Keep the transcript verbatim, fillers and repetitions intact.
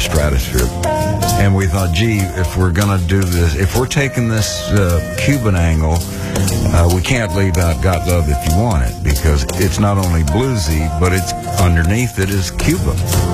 stratosphere. And we thought, gee, if we're going to do this, if we're taking this uh, Cuban angle, uh, we can't leave out Got Love If You Want It, because it's not only bluesy, but it's underneath it is Cuba.